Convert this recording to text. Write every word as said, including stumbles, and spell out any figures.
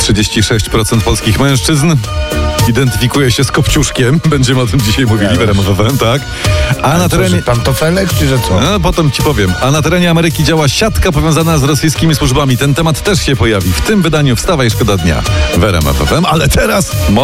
trzydzieści sześć procent polskich mężczyzn identyfikuje się z Kopciuszkiem. Będziemy o tym dzisiaj mówili w R M F F M, tak? A na terenie... Pantofelek, czy że co? A, potem ci powiem. A na terenie Ameryki działa siatka powiązana z rosyjskimi służbami. Ten temat też się pojawi w tym wydaniu Wstawaj, szkoda dnia w R M F F M. Ale teraz...